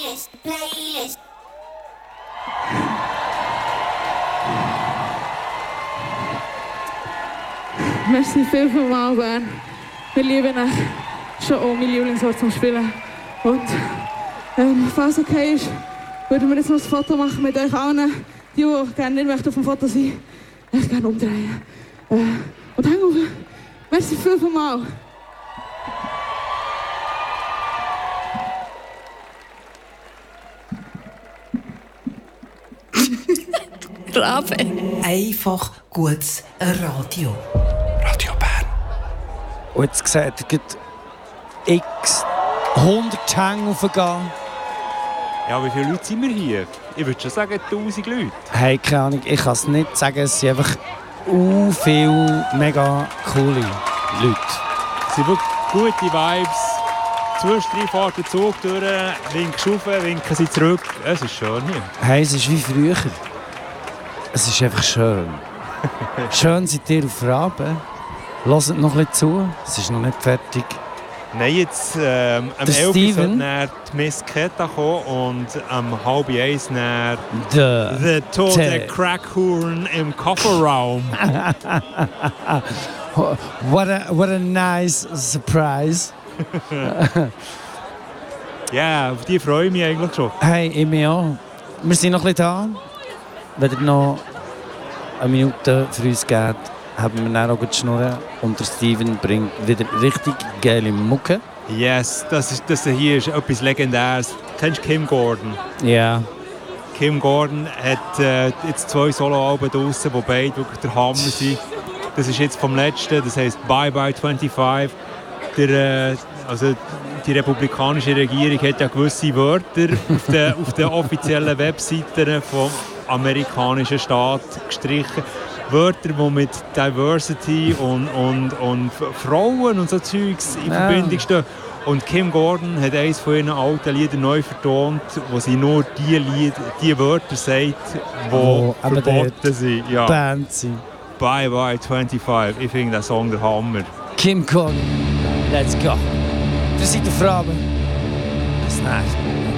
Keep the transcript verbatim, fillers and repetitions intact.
playlist, playlist. Merci viel, viel mal, Bern. Wir lieben euch. Schon auch mein Lieblingswort zum Spielen. Und ähm, falls es okay ist, würden wir jetzt noch ein Foto machen mit euch allen. Die, die gerne nicht auf dem Foto sind, ich gerne umdrehen. Äh, und hängen auf. Merci viel, viel mal. Rabe. Einfach gutes Radio. Radio Bern. Und jetzt sieht ihr x hundert Hänge aufgehen. Ja, wie viele Leute sind wir hier? Ich würde schon sagen tausend Leute. Hey, keine Ahnung, ich kann es nicht sagen. Es sind einfach uh, viele mega coole Leute. Es sind wirklich gute Vibes. Zwischendrin fährt der Zug durch, winkst rauf, winken sie zurück. Es ist schön hier. Hey, es ist wie früher. Es ist einfach schön. Schön seid ihr auf Rabe. Hört noch ein bisschen zu, es ist noch nicht fertig. Nein, jetzt ähm, am elf Uhr sollte die Miss Ketta kommen und am halb eins dann der The Tote Crackhorn im Kofferraum. what, a, what a nice surprise. Ja, auf die freue ich mich eigentlich schon. Hey, ich mich auch. Wir sind noch ein bisschen da. Wenn ihr noch eine Minute für uns geht, haben wir dann auch die Schnurren. Und der Steven bringt wieder richtig geile Mucke. Yes, das, ist, das hier ist etwas Legendäres. Kennst du Kim Gordon? Ja. Yeah. Kim Gordon hat äh, jetzt zwei Soloalben draussen, die beide wirklich der Hammer sind. Das ist jetzt vom letzten, das heisst Bye Bye fünfundzwanzig. Der, äh, also die republikanische Regierung hat ja gewisse Wörter auf den, auf den offiziellen Webseiten vom amerikanischen Staat gestrichen. Wörter, die mit Diversity und, und, und Frauen und so Zeugs in ja. Verbindung stehen. Und Kim Gordon hat eines von ihren alten Liedern neu vertont, wo sie nur die, Lied, die Wörter sagt, die oh, verboten sind. Ja. Band sind. Bye Bye fünfundzwanzig. Ich finde den Song der Hammer. Kim Gordon, let's go. Wir sind auf Rabe. Bis nächstes Mal.